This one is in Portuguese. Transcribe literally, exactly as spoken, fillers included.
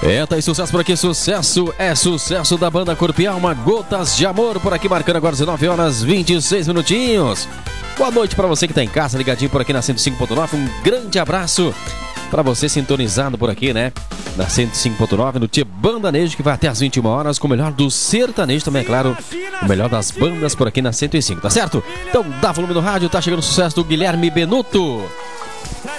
É, tá aí, sucesso por aqui, sucesso é sucesso da banda Corpo e Alma, Gotas de Amor, por aqui marcando agora dezenove horas e vinte e seis minutinhos. Boa noite pra você que tá em casa, ligadinho por aqui na cento e cinco ponto nove, um grande abraço pra você sintonizado por aqui, né, na cento e cinco ponto nove, no Tia Bandanejo, que vai até as vinte e uma horas, com o melhor do sertanejo também, é claro, o melhor das bandas por aqui na cento e cinco, tá certo? Então dá volume no rádio, tá chegando o sucesso do Guilherme Benuto.